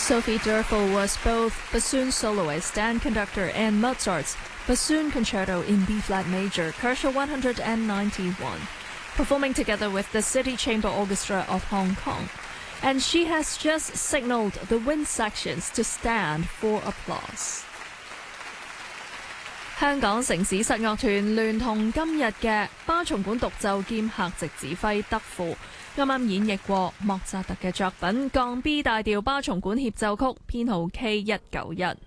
Sophie Derfel was both bassoon soloist and conductor in Mozart's Bassoon Concerto in B-flat major, Kershaw 191, performing together with the City Chamber Orchestra of Hong Kong. And she has just signaled the wind sections to stand for applause. 香港城市室樂團聯同今日嘅巴松管獨奏兼客席指揮德富，啱啱演繹過莫扎特嘅作品降 B 大調巴松管協奏曲編號 K191。